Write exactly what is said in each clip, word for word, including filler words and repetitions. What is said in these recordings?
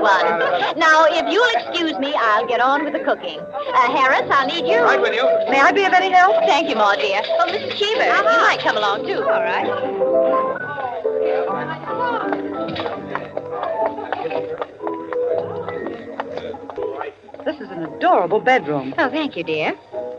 one. Now, if you'll excuse me, I'll get on with the cooking. Uh, Harris, I'll need you. Right with you. May I be of any help? Thank you, Ma, dear. Oh, Missus Cheever, uh-huh. You might come along, too. All right. This is an adorable bedroom. Oh, thank you, dear.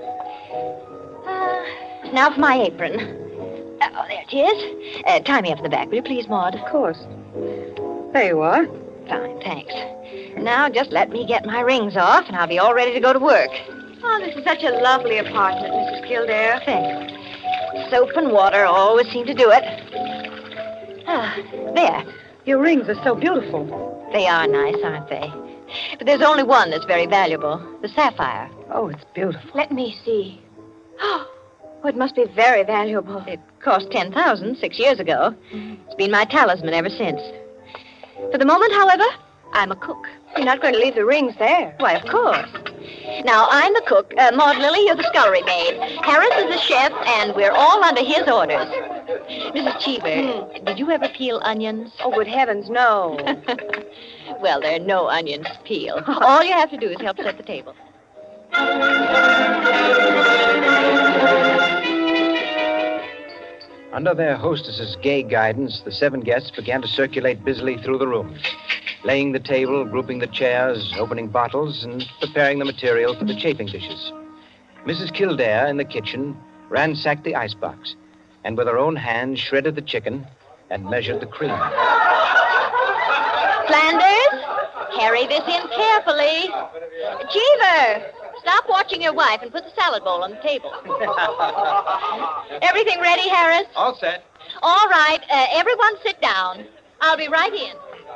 Uh, now for my apron. Oh, there it is. Uh, tie me up in the back, will you please, Maud? Of course. There you are. Fine, thanks. Now just let me get my rings off, and I'll be all ready to go to work. Oh, this is such a lovely apartment, Missus Kildare. Thanks. Soap and water always seem to do it. Ah, there. Your rings are so beautiful. They are nice, aren't they? But there's only one that's very valuable, the sapphire. Oh, it's beautiful. Let me see. Oh, it must be very valuable. It cost ten thousand dollars six years ago. It's been my talisman ever since. For the moment, however, I'm a cook. You're not going to leave the rings there. Why, of course. Now, I'm the cook. Uh, Maud Lily, you're the scullery maid. Harris is the chef, and we're all under his orders. Missus Cheever, hmm. did you ever peel onions? Oh, good heavens, no. Well, there are no onions to peel. All you have to do is help set the table. Under their hostess's gay guidance, the seven guests began to circulate busily through the rooms, laying the table, grouping the chairs, opening bottles, and preparing the material for the chafing dishes. Missus Kildare, in the kitchen, ransacked the icebox, and with her own hands shredded the chicken and measured the cream. Flanders, carry this in carefully. Cheever, stop watching your wife and put the salad bowl on the table. Everything ready, Harris? All set. All right, uh, everyone sit down. I'll be right in.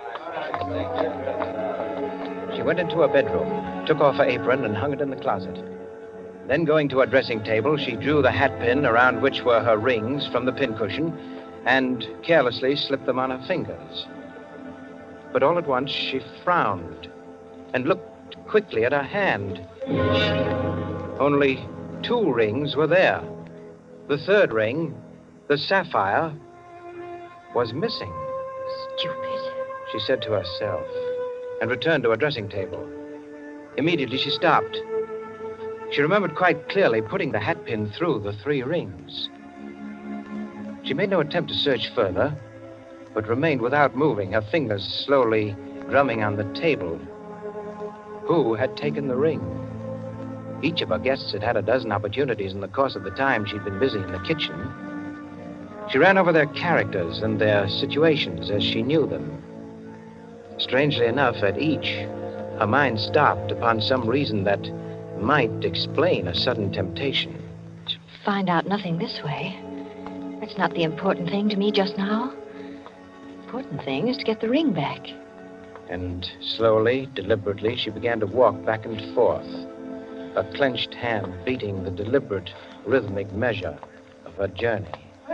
She went into her bedroom, took off her apron, and hung it in the closet. Then, going to her dressing table, she drew the hat pin around which were her rings from the pincushion and carelessly slipped them on her fingers. But all at once, she frowned and looked quickly at her hand. Only two rings were there. The third ring, the sapphire, was missing. Stupid, she said to herself, and returned to her dressing table. Immediately, she stopped. She remembered quite clearly putting the hat pin through the three rings. She made no attempt to search further, but remained without moving, her fingers slowly drumming on the table. Who had taken the ring? Each of her guests had had a dozen opportunities in the course of the time she'd been busy in the kitchen. She ran over their characters and their situations as she knew them. Strangely enough, at each, her mind stopped upon some reason that might explain a sudden temptation. To find out nothing this way. That's not the important thing to me just now. The important thing is to get the ring back. And slowly, deliberately, she began to walk back and forth, her clenched hand beating the deliberate, rhythmic measure of her journey.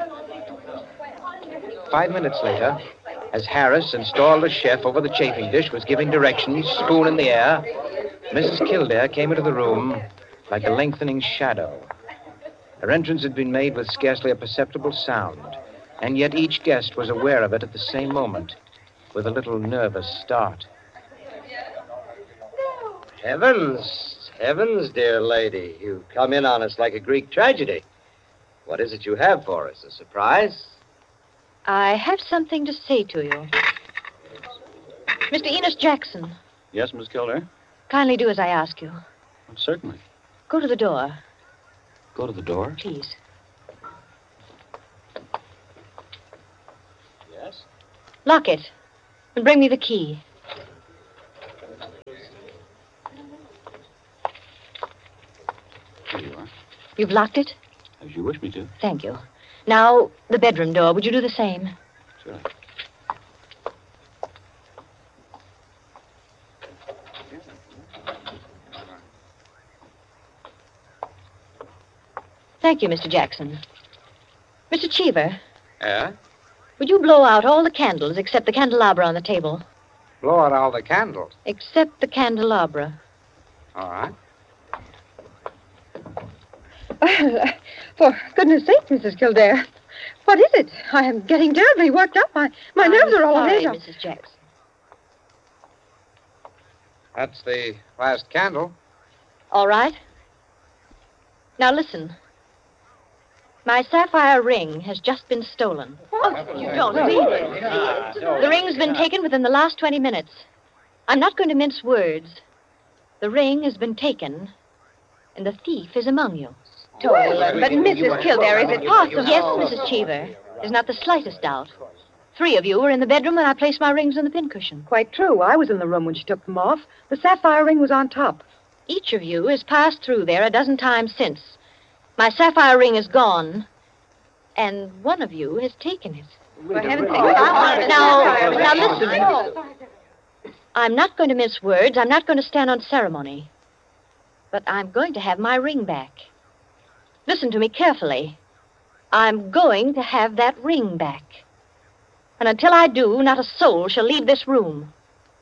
Five minutes later, as Harris, installed as chef over the chafing dish, was giving directions, spoon in the air, Missus Kildare came into the room like a lengthening shadow. Her entrance had been made with scarcely a perceptible sound, and yet each guest was aware of it at the same moment, with a little nervous start. Heavens, heavens, dear lady. You've come in on us like a Greek tragedy. What is it you have for us? A surprise? I have something to say to you. Mister Enos Jackson. Yes, Miss Kildare? Kindly do as I ask you. Well, certainly. Go to the door. Go to the door? Please. Yes? Lock it. And bring me the key. Here you are. You've locked it? As you wish me to. Thank you. Now, the bedroom door. Would you do the same? Sure. Thank you, Mister Jackson. Mister Cheever. Yeah? Would you blow out all the candles except the candelabra on the table? Blow out all the candles. Except the candelabra. All right. Well, uh, for goodness sake, Missus Kildare, what is it? I am getting terribly worked up. My, my I'm nerves are all on sorry, edge. Missus Jackson. That's the last candle. All right. Now listen. My sapphire ring has just been stolen. You don't mean it. The ring's been taken within the last twenty minutes. I'm not going to mince words. The ring has been taken, and the thief is among you. Tolan, but Missus Kildare, is it possible? Yes, Missus Cheever. There's not the slightest doubt. Three of you were in the bedroom when I placed my rings on the pincushion. Quite true. I was in the room when she took them off. The sapphire ring was on top. Each of you has passed through there a dozen times since. My sapphire ring is gone, and one of you has taken it. For heaven's sake. Now, now listen. I'm not going to mince words. I'm not going to stand on ceremony. But I'm going to have my ring back. Listen to me carefully. I'm going to have that ring back. And until I do, not a soul shall leave this room.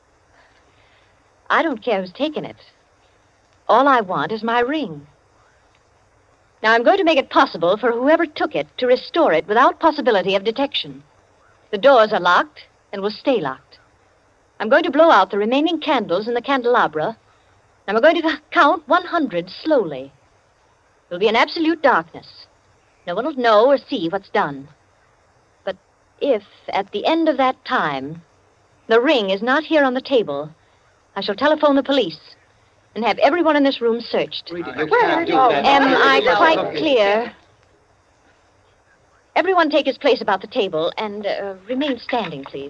I don't care who's taken it. All I want is my ring. Now, I'm going to make it possible for whoever took it to restore it without possibility of detection. The doors are locked and will stay locked. I'm going to blow out the remaining candles in the candelabra, and I'm going to count one hundred slowly. There'll be an absolute darkness. No one will know or see what's done. But if, at the end of that time, the ring is not here on the table, I shall telephone the police and have everyone in this room searched. You can't do that. Am I quite clear? Everyone take his place about the table and uh, remain standing, please.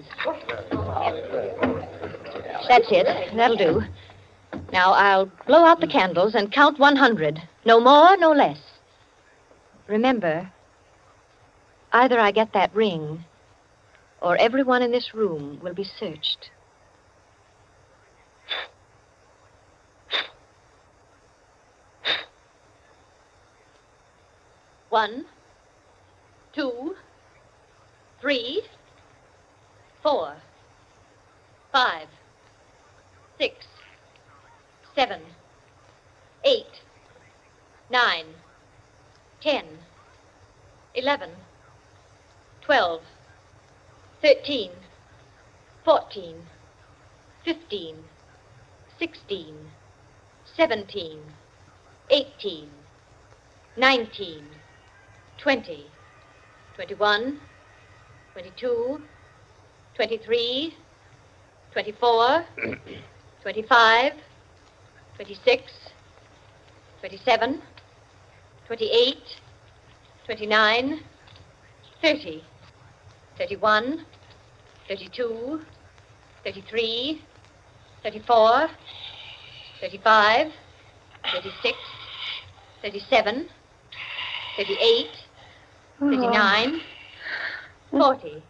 That's it. That'll do. Now, I'll blow out the candles and count one hundred. No more, no less. Remember, either I get that ring, or everyone in this room will be searched. One, two, three, four, five, six, seven, eight, nine, ten, eleven, twelve, thirteen, fourteen, fifteen, sixteen, seventeen, eighteen, nineteen, twenty, twenty-one, twenty-two, twenty-three, twenty-four, twenty-five, twenty-six, twenty-seven, twenty-eight, twenty-nine, thirty, thirty-one, thirty-two, thirty-three, thirty-four, thirty-five, thirty-six, thirty-seven, thirty-eight, thirty-nine, forty,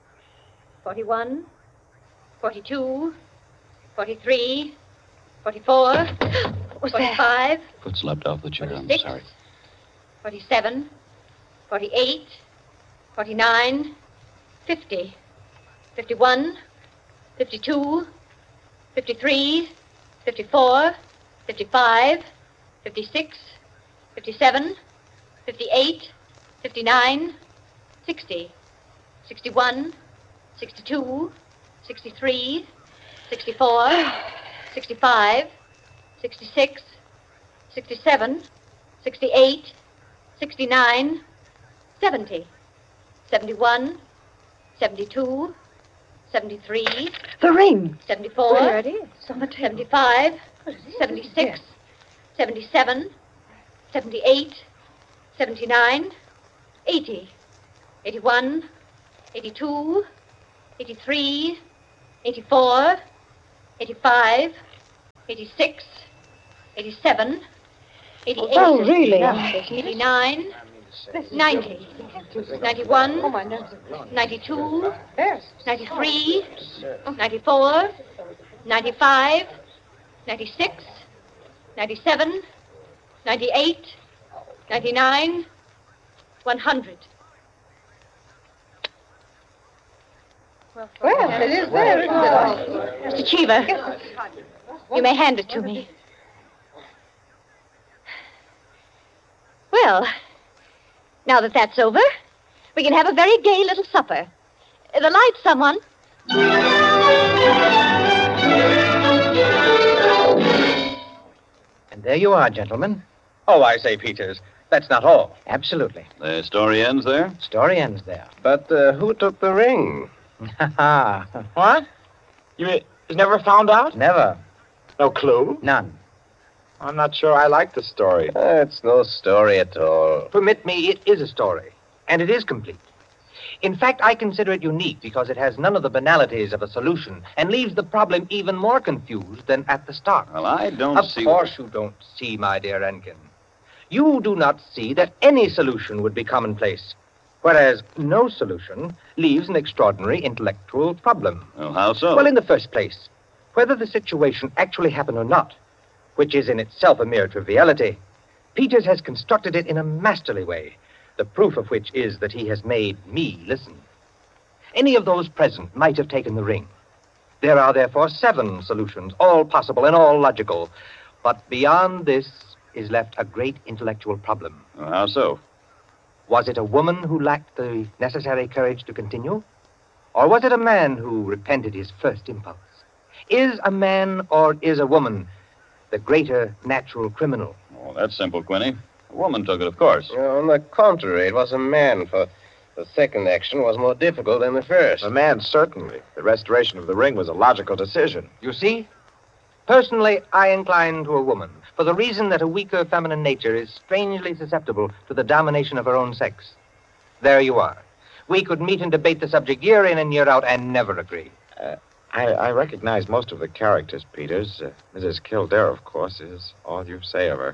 forty-one, forty-two, forty-three, forty-four, forty-five, Foot slipped off the chair. I'm forty-six, sorry. forty-seven, forty-eight, forty-nine, fifty, fifty-one, fifty-two, fifty-three, fifty-four, fifty-five, fifty-six, fifty-seven, fifty-eight, fifty-nine, sixty, sixty-one, sixty-two, sixty-three, sixty-four, sixty-five, sixty-six, sixty-seven, sixty-eight, sixty-nine, seventy, seventy-one, seventy-two, seventy-three, The ring. seventy-four, There it is. On the table. seventy-five, seventy-six, seventy-seven, seventy-eight, seventy-nine, eighty, eighty-one, eighty-two, eighty-three, eighty-four, eighty-five, eighty-six, eighty-seven, eighty-eight, Oh, really? eighty-nine, ninety, ninety-one, Oh, my nerves. ninety-two, There's. ninety-three, ninety-four, ninety-five, ninety-six, ninety-seven, ninety-eight, ninety-nine, one hundred. Well, it is there, isn't it? Mister Cheever, you may hand it to me. Well, now that that's over, we can have a very gay little supper. The lights, someone. There you are, gentlemen. Oh, I say, Peters, that's not all. Absolutely. The story ends there? Story ends there. But uh, who took the ring? Ha What? You was never found out? Never. No clue? None. I'm not sure I like the story. Uh, it's no story at all. Permit me, it is a story. And it is complete. In fact, I consider it unique because it has none of the banalities of a solution and leaves the problem even more confused than at the start. Well, I don't Of see... course you don't see, my dear Enkin. You do not see that any solution would be commonplace, whereas no solution leaves an extraordinary intellectual problem. Well, how so? Well, in the first place, whether the situation actually happened or not, which is in itself a mere triviality, Peters has constructed it in a masterly way, the proof of which is that he has made me listen. Any of those present might have taken the ring. There are therefore seven solutions, all possible and all logical. But beyond this is left a great intellectual problem. Well, how so? Was it a woman who lacked the necessary courage to continue? Or was it a man who repented his first impulse? Is a man or is a woman the greater natural criminal? Oh, that's simple, Quinny. A woman took it, of course. On the contrary, it was a man, for the second action was more difficult than the first. A man, certainly. The restoration of the ring was a logical decision. You see? Personally, I incline to a woman, for the reason that a weaker feminine nature is strangely susceptible to the domination of her own sex. There you are. We could meet and debate the subject year in and year out and never agree. Uh, I, I recognize most of the characters, Peters. Uh, Missus Kildare, of course, is all you say of her.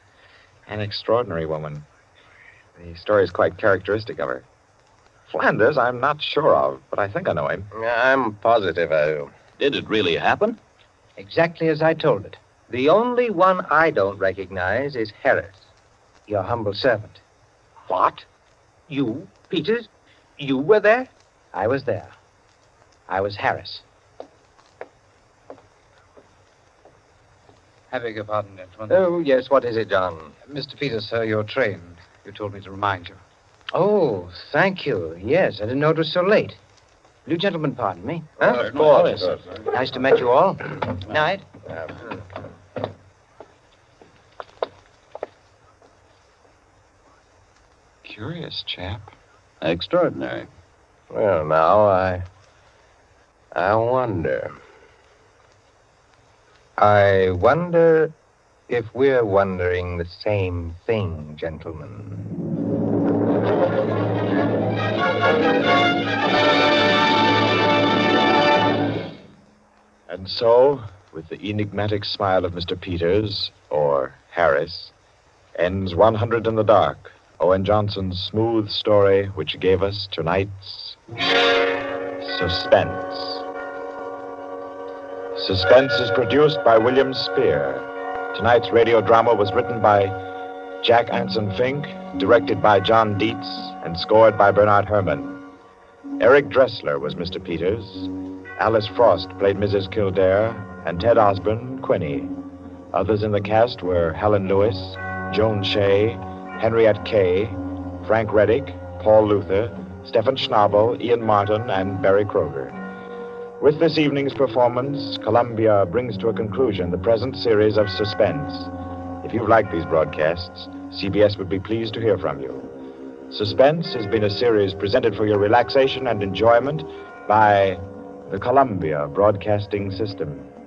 An extraordinary woman. The story is quite characteristic of her. Flanders, I'm not sure of, but I think I know him. I'm positive I do. Did it really happen? Exactly as I told it. The only one I don't recognize is Harris, your humble servant. What? You, Peters? You were there? I was there. I was Harris. I beg your pardon, gentlemen. Oh, yes, what is it, John? Mister Peters, sir, your train. You told me to remind you. Oh, thank you. Yes, I didn't know it was so late. Will you gentlemen pardon me? Huh? Uh, of course. Oh, yes. Nice to meet you all. Night. Curious chap. Extraordinary. Well, now, I... I wonder. I wonder if we're wondering the same thing, gentlemen. And so, with the enigmatic smile of Mister Peters, or Harris, ends one hundred in the Dark, Owen Johnson's smooth story which gave us tonight's Suspense. Suspense is produced by William Spear. Tonight's radio drama was written by Jack Anson Fink, directed by John Dietz, and scored by Bernard Herrmann. Eric Dressler was Mister Peters. Alice Frost played Missus Kildare, and Ted Osborne, Quinny. Others in the cast were Helen Lewis, Joan Shea, Henriette Kay, Frank Reddick, Paul Luther, Stephen Schnabel, Ian Martin, and Barry Kroger. With this evening's performance, Columbia brings to a conclusion the present series of Suspense. If you've liked these broadcasts, C B S would be pleased to hear from you. Suspense has been a series presented for your relaxation and enjoyment by the Columbia Broadcasting System.